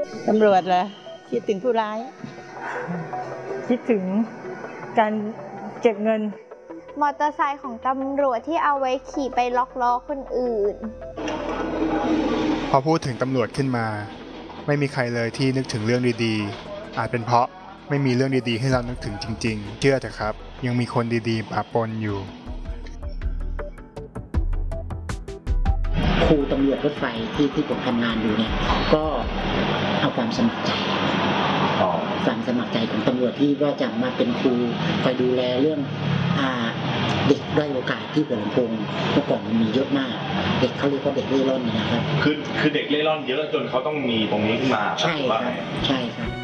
ตำรวจเหรอคิดถึงผู้ร้ายคิดถึงการเก็บเงินมอเตอร์ไซค์ของตำรวจที่เอาไว้ขี่ไปล็อกล้อคนอื่นพอพูดถึงตำรวจขึ้นมาไม่มีใครเลยที่นึกถึงเรื่องดีๆอาจเป็นเพราะไม่มีเรื่องดีๆให้เรานึกถึงจริงๆเชื่อเถอะครับยังมีคนดีๆปะปนอยู่ครูตำรวจรถไฟที่ผมทำงานอยู่เนี่ยก็เอาความสมัครใจของตำรวจที่ว่าจะมาเป็นครูคอยดูแลเรื่องเด็กด้อยโอกาสที่หัวลำโพงเมื่อก่อนมันมีเยอะมากเด็กเขาเรียกว่าเด็กเร่ร่อนนะครับคือเด็กเร่ร่อนเยอะจนเขาต้องมีตรงนี้ขึ้นมาใช่ครับใช่ครับ